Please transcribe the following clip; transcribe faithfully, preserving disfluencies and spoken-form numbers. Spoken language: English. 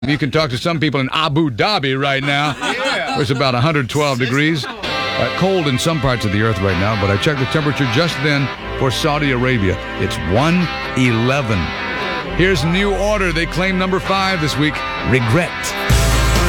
You can talk to some people in Abu Dhabi right now. Yeah. It's about one hundred twelve degrees. Uh, cold in some parts of the earth right now, but I checked the temperature just then for Saudi Arabia. It's one eleven. Here's New Order. They claim number five this week, Regret.